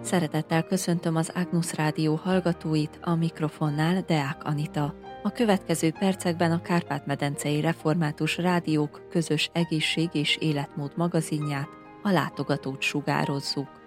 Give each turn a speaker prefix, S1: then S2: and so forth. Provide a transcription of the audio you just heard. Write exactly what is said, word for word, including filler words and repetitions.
S1: Szeretettel köszöntöm az Agnus Rádió hallgatóit, a mikrofonnál Deák Anita. A következő percekben a Kárpát-medencei Református Rádiók közös egészség és életmód magazinját, a látogatót sugározzuk.